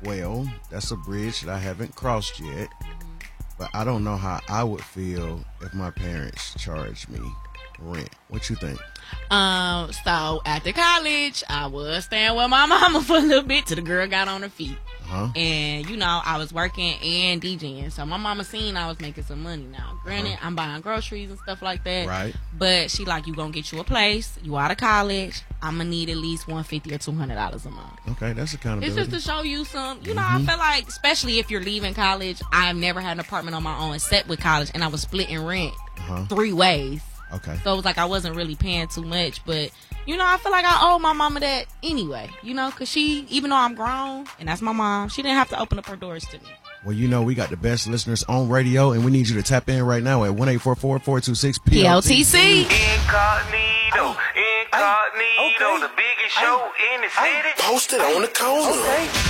Well, that's a bridge that I haven't crossed yet. But I don't know how I would feel if my parents charged me rent. What you think? So after college, I was staying with my mama for a little bit till the girl got on her feet. And, you know, I was working and DJing. So my mama seen I was making some money now. Granted, I'm buying groceries and stuff like that. Right. But she like, you gonna get you a place. You out of college. I'm gonna need at least $150 or $200 a month. Okay, that's accountability. It's just to show you some, you know, I feel like, especially if you're leaving college, I've never had an apartment on my own except with college. And I was splitting rent 3 ways. Okay. So it was like I wasn't really paying too much, but you know, I feel like I owe my mama that anyway, you know, because she, even though I'm grown and that's my mom, she didn't have to open up her doors to me. Well, you know, we got the best listeners on radio, and we need you to tap in right now at 1-844-426-PLTC. Incognito, the biggest show in the city. Posted on the corner.